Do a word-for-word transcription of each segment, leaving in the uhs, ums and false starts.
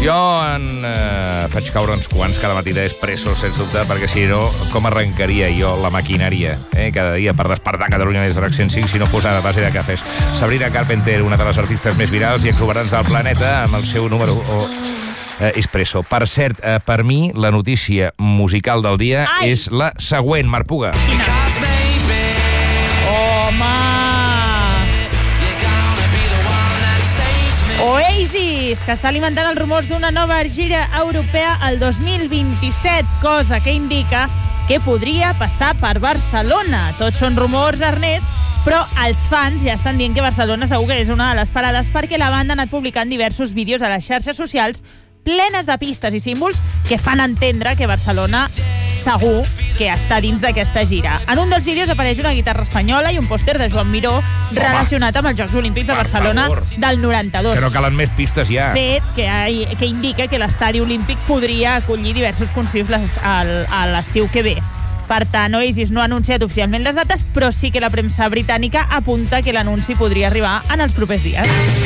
Jo en eh, faig caure uns quants cada matí d'espresso, sens dubte, perquè si no, com arrencaria jo la maquinària eh, cada dia per despertar Catalunya des de l'Ac cent cinc si no fos a base de cafès. Sabrina Carpenter, una de les artistes més virals i exuberants del planeta, amb el seu número oh, eh, Espresso. Per cert, eh, per mi, la notícia musical del dia Ai. és la següent, Marc Puga. Home! Oasis, que està alimentant els rumors d'una nova gira europea el dos mil vint-i-set, cosa que indica que podria passar per Barcelona. Tots són rumors, Ernest, però els fans ja estan dient que Barcelona segur que és una de les parades perquè la banda ha anat publicant diversos vídeos a les xarxes socials plenes de pistes i símbols que fan entendre que Barcelona segur que està dins d'aquesta gira. En un dels vídeos apareix una guitarra espanyola i un pòster de Joan Miró relacionat amb els Jocs Olímpics de Barcelona del noranta-dos. Que no calen més pistes ja. Fet que, que indica que l'estadi olímpic podria acollir diversos concerts a l'estiu que ve. Per tant, Oasis no ha anunciat oficialment les dates, però sí que la premsa britànica apunta que l'anunci podria arribar en els propers dies.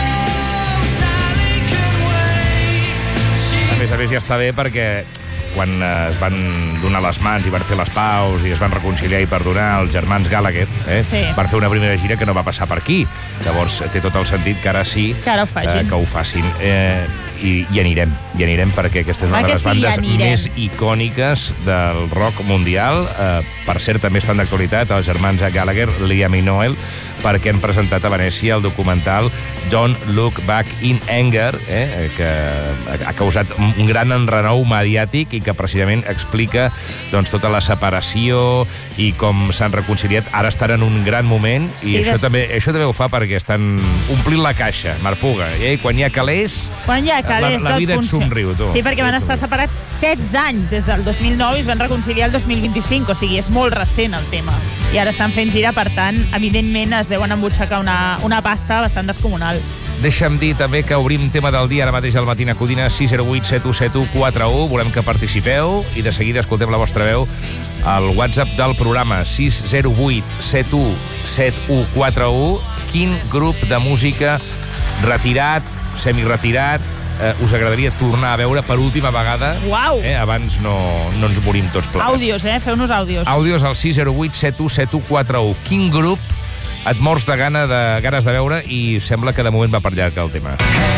A més a més ja està bé perquè quan es van donar les mans i van fer les paus i es van reconciliar i perdonar els germans Gallagher, eh? Sí. Van fer una primera gira que no va passar per aquí. Llavors té tot el sentit que ara sí que, ara ho, eh, que ho facin. Eh, i, I anirem, i anirem perquè aquesta és una de les sí, bandes anirem. més icòniques del rock mundial. Eh, per cert, també estan d'actualitat els germans Gallagher, Liam i Noel, perquè han presentat a Venècia el documental Don't Look Back in Anger, eh, que ha causat un gran enrenou mediàtic i que precisament explica doncs, tota la separació i com s'han reconciliat. Ara estan en un gran moment i sí, això, des... també, això també ho fa perquè estan omplint la caixa, Marc Puga. Eh? Quan hi ha calés, quan hi ha calés la, la vida et somriu. Tu. Sí, perquè van estar separats setze anys des del dos mil nou i es van reconciliar el dos mil vint-i-cinc, o sigui, és molt recent el tema. I ara estan fent gira, per tant, evidentment es deuen embutxacar una, una pasta bastant descomunal. Deixa'm dir també que obrim tema del dia ara mateix al Matina Codina, sis zero vuit set u set u quatre u. Volem que participeu i de seguida escoltem la vostra veu al WhatsApp del programa sis zero vuit set u set u quatre u. Quin grup de música retirat, semiretirat, eh, us agradaria tornar a veure per última vegada? Uau! Eh, abans no, no ens morim tots plegats. Àudios, eh? Feu-nos àudios. Àudios al sis zero vuit set u set u quatre u. Quin grup et mors de, gana de ganes de veure i sembla que de moment va per llarg el tema.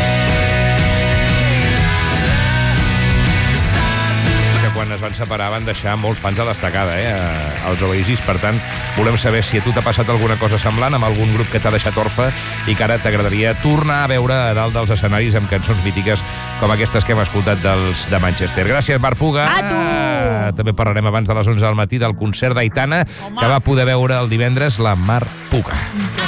Que quan es van separar van deixar molts fans a l'estacada, eh, als Oasis. Per tant, volem saber si a tu t'ha passat alguna cosa semblant amb algun grup que t'ha deixat orfe i que ara t'agradaria tornar a veure a dalt dels escenaris amb cançons mítiques com aquestes que hem escoltat dels de Manchester. Gràcies, Marc Puga. A tu! També parlarem abans de les onze del matí del concert d'Aitana, que va poder veure el divendres la Marc Puga.